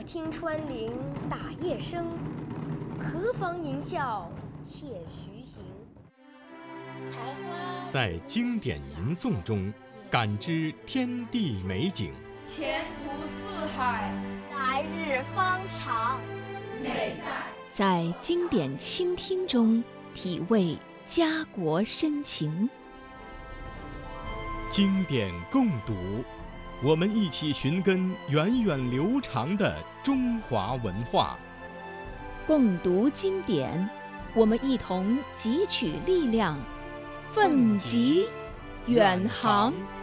听穿林打叶声，何妨吟啸且徐行。 在经典吟诵中感知天地美景， 前途似海， 来日方长。 美在经典倾听中体味家国深情。经典共读，我们一起寻根源远流长的中华文化。共读经典，我们一同汲取力量，奋楫远航。